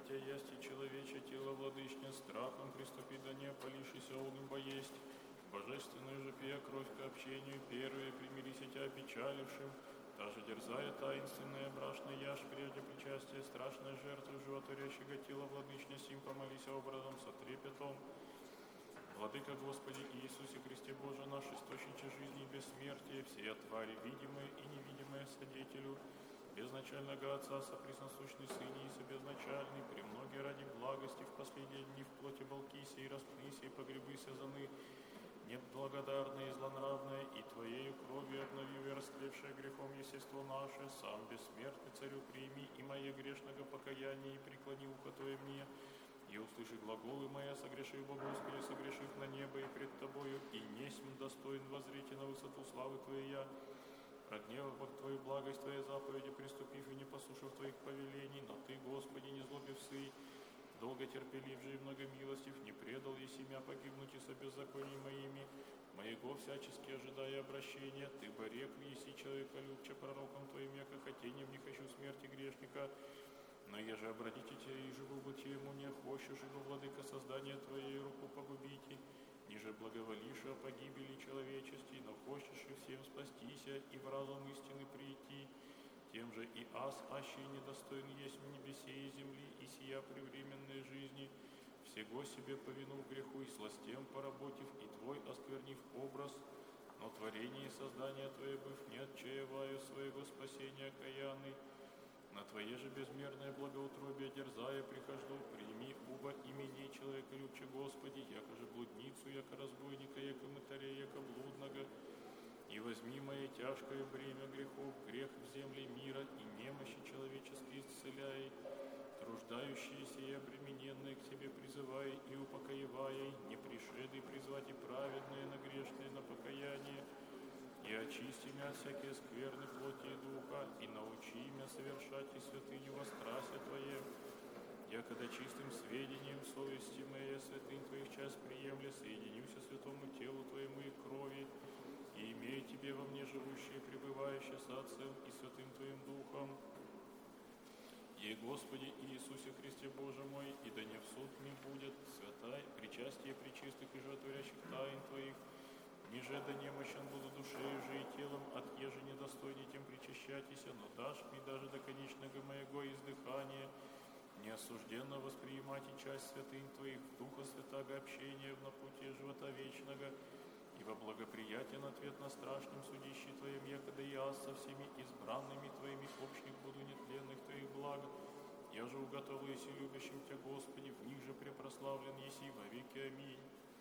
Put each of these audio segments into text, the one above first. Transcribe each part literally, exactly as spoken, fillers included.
хотя есть и человече тело владычня, страхом приступи, да не опалишися он ибо есть. Божественную же пия кровь к общению, первые примирися тебя опечалившим, даже дерзая таинственное брашное яж, прежде причастия страшной жертвы животворящего тела владычня, сим помолися образом со трепетом. Владыка Господи Иисусе Христе Боже наш, источниче жизни и бессмертия, всея твари, видимые и невидимые, содетелю, безначального Отца, сопресносущный Сыне и собезначальный, премноге ради благости в последние дни в плоти болкися и распнися и погребыся заны, неблагодарное и злонравное, и Твоею кровью обнови расклевшее грехом естество наше, сам бессмертный Царю прими и мое грешного покаяния, и преклони ухо Твое мне, и услыши глаголы моя, согрешив Бо Господи, согрешив на небо и пред Тобою, и несмь достоин воззрите на высоту славы Твоей я, прогневав Бог Твою благость Твоей заповеди, приступив и не послушав Твоих повелений, но Ты, Господи, не злобив сы, долго терпелив же и многомилостив, не предал еси мя погибнуть и со беззаконий моими, моего всячески ожидая обращения, Ты борек еси человека любче пророком Твоим, яко хотением не хочу смерти грешника, но еже обратите Тебя и живу быти ему не хочешь, ибо владыка создания Твоей руку погубите, ниже благоволишь о погибели человечести, но хочешь и всем спастися и в разум истины прийти, тем же и аз, аще недостоин есть в небесе и земли, и сия превременной жизни, всего себе повинув греху и сластем поработив, и Твой осквернив образ, но творение и создание Твое быв, не отчаяваю своего спасения окаянный, на Твое же безмерное благоутробие дерзая прихожу, прими уба имени человека любче Господи, яко же блудницу, яко разбойника, яко мытаря, яко блудного, и возьми мое тяжкое бремя грехов, грех в земле мира и немощи человеческие исцеляй, труждающиеся и обремененные к Тебе призывай и упокоевай, не пришедый призвать и праведные на грешные на покаяние, и очисти мя всякие скверны плоти и духа, и научи мя совершать и святыню во страсе Твое, якогда чистым сведением совести моей святынь Твоих час приемля, соединюся святому телу Твоему и крови, и имею Тебе во мне живущее, пребывающее с Отцем и Святым Твоим Духом. Ей, Господи Иисусе Христе Боже мой, и да не в суд не будет святай, причастие пречистых и животворящих тайн Твоих, ниже да немощен буду душею же и телом, от еже недостойней тем причащайтеся, но дашь мне даже до конечного моего издыхания, неосужденно восприимать и часть святынь Твоих, Духа Святаго общения в напутие живота вечного, и во благоприятен ответ на страшном судище Твоем, якогда я со всеми избранными Твоими общих буду нетленных Твоих благ, я же уготовлю еси любящим Тебя, Господи, в них же препрославлен еси во веки. Аминь.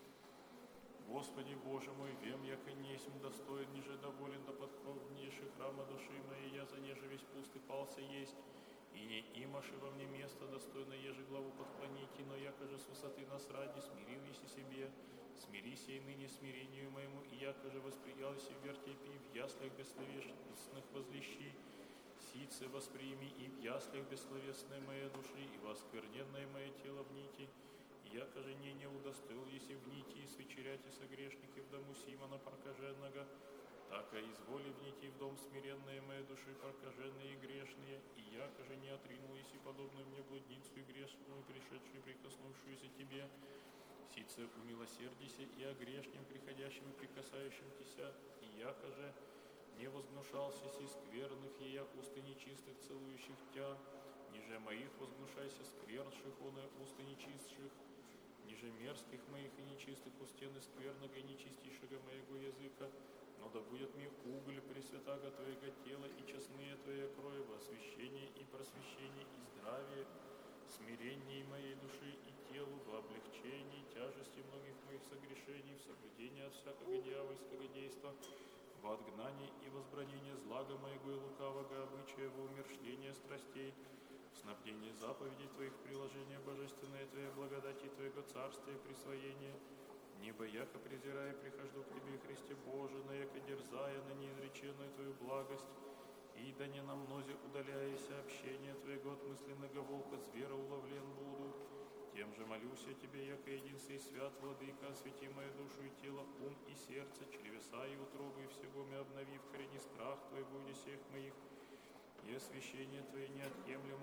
Господи Боже мой, вем, яко несмь достоин, ниже доволен до подходнейших храма души моей, я за неже весь пуст и пался есть, и не имаши во мне место достойно, еже главу подклоните, но яко же с высоты нас ради смирил еси себе, смирися и ныне смирению моему, и яко же восприял еси в вертепе, в яслях бессловесных возлещи, сице восприми и в яслях бессловесной моей души, и воскверненное мое тело в нити, яко же не не удостоил еси в нити и свечерять и согрешники в дому Симона прокаженного, так и изволи в нити в дом смиренные моей души прокаженные и грешные, и яко же не отринул еси подобную мне блудницу и грешную, пришедшую и прикоснувшуюся Тебе, сице умилосердися и о грешнем, приходящим и прикасающим Тися, и яко же не возгнушался си скверных и я усты нечистых, целующих Тя, ниже моих возгнушайся сквернших, он и усты нечистших, ниже мерзких моих и нечистых устен и скверного и нечистейшего моего языка, но да будет мне уголь пресвятаго Твоего тела и честные Твоя крови во освящение и просвещение и здравие, смирение моей души и телу, во облегчении тяжести многих моих согрешений, в соблюдении от всякого дьявольского действа, во отгнании и возбранение злага моего и лукавого обычая, во умерщвление страстей, в снабдении заповедей Твоих, приложение божественное Твоей благодати Твоего царствия, присвоение, небо яко презирая, прихожу к Тебе, Христе Боже, но яко дерзая на неизреченную Твою благость, и да не на мнозе удаляяся общение Твоего от мысленного волка звера уловлен буду. Тем же молюсь я Тебе, яко единстве и свят, Владыка, освети мою душу и тело, ум и сердце, чревеса и утробы, и всего мы обнови в корени страх Твой, буди всех моих, и освящение Твое неотъемлемо от меня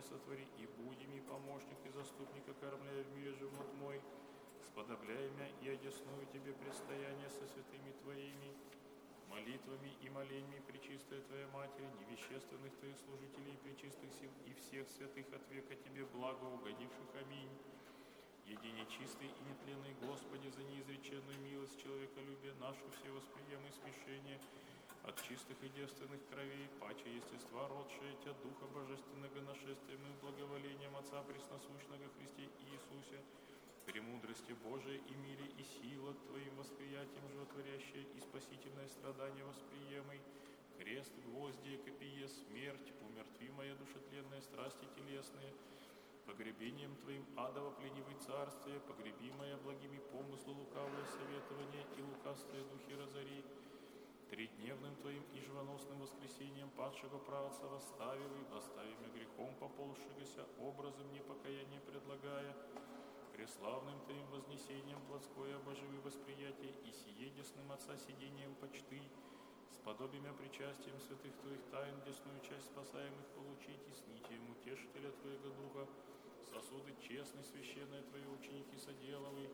сотвори, и буди ми помощник и заступник, окормляя в мире живот мой, сподобляя мя и одесную тебе предстояние со святыми Твоими, молитвами и молениями пречистая Твоя Матери, невещественных Твоих служителей и пречистых сил, и всех святых от века Тебе благо угодивших. Аминь. Едине чистый и нетленный Господи, за неизреченную милость человеколюбия нашу все восприем и смешение от чистых и девственных кровей, паче естества родшее Тя, Духа Божественного, нашествием и благоволением Отца Пресносущного Христе Иисусе, премудрости Божией и мире и сила Твоим восприятием животворящее и спасительное страдание восприемый, крест, гвозди, копие, смерть, умертви моя душетленная, страсти телесные, погребением Твоим адово пленивый царствие, погреби моя благими помыслы лукавое советование и лукавствие духи разори, тридневным Твоим и живоносным воскресением падшего правца восставивый, восставими грехом поползшегося, образом непокаяния предлагая, преславным Твоим вознесением плотское обоживы восприятие и сиедесным Отца сидением почты, с подобием причастием святых Твоих тайн десную часть спасаемых получить и с нитием утешителя Твоего Духа, сосуды честные, священные Твои ученики соделовы,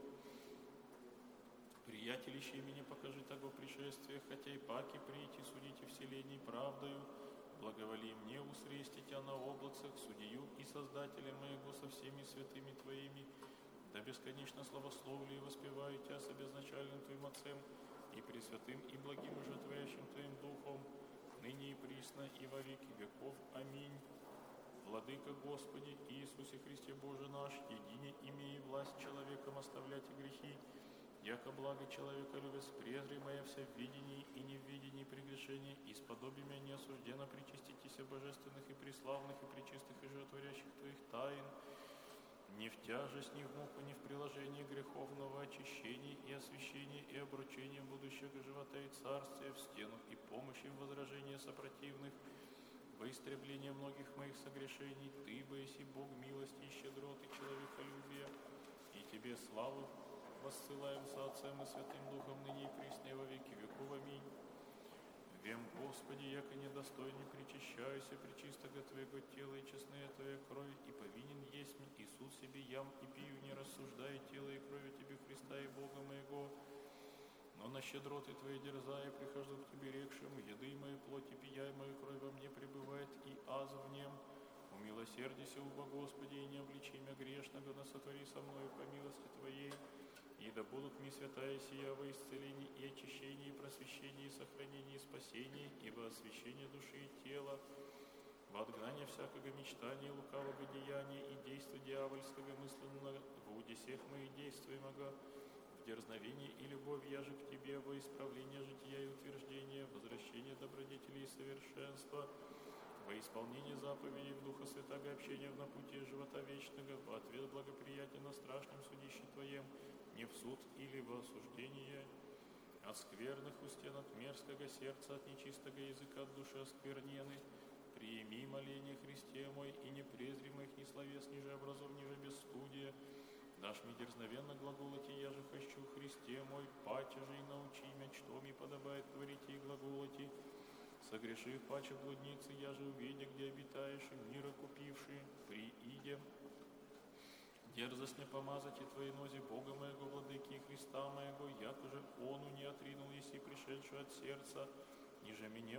приятелище имени покажи того пришествия, хотя и паки прийти судите вселений правдою, благоволи мне усрести Тя на облацах, судью и создателя моего со всеми святыми Твоими, да бесконечно славословлю и воспеваю Тя с обезначальным Твоим Отцем и пресвятым и благим и животворящим Твоим Духом, ныне и присно и во веки веков. Аминь. Владыка Господи Иисусе Христе Боже наш, едине имея власть человеком оставлять и грехи, яко благо человека любец, презри моя вся в видении и не в видении прегрешения, и сподоби меня неосужденно причаститесь божественных и преславных и пречистых и животворящих Твоих тайн, не в тяжесть, ни в муку, ни в приложении греховного очищения и освящения и обручения будущего живота и царствия, в стенах и помощи в возражении сопротивных, во истребление многих моих согрешений, Ты, боиси Бог милости и щедроты человеколюбия, и Тебе славу воссылаем со Отцем и Святым Духом, ныне и присно и во веки веков. Аминь. Вем, Господи, яко недостойный причащаюся пречистого Твоего тела и честная Твоя крови, и повинен есть мне, и суд себе ям и пью, не рассуждая тела и крови Тебе, Христа и Бога моего. Но на щедроты Твои дерзая, прихожу к Тебе рекшим, еды моей плоти, пияй мою кровь во мне пребывает, и аз в нем. Умилосердися, убо Господи, и не обличи мя грешного, но сотвори со мною по милости Твоей, и да будут ми святая сия во исцелении и очищении, и просвещении, и сохранении, и спасении, и во освящении души и тела, во отгнание всякого мечтания, лукавого деяния и действа дьявольского мысленного, во удесех моих действуемого, в дерзновении и любовь я же к Тебе, во исправление жития и утверждения, возвращение добродетелей и совершенства, во исполнение заповедей в Духа Святаго общения в напутие живота вечного, во ответ благоприятия на страшном судище Твоем, не в суд или в осуждение, от скверных устен, от мерзкого сердца, от нечистого языка, от души осквернены, приими моление Христе мой, и не презри моих ни словес, ниже образов, ниже бесстудия, дашь мне дерзновенно глаголоти, я же хочу, Христе мой, паче же и научи меня, что ми подобает говорить и глаголоти, согрешив паче блудницы, я же увидя, где обитаешь, и мира купивший, прииде, дерзость не помазать и Твоей нозе Бога моего, владыки и Христа моего, яко же Ону не отринул, еси пришедшую от сердца, ниже меня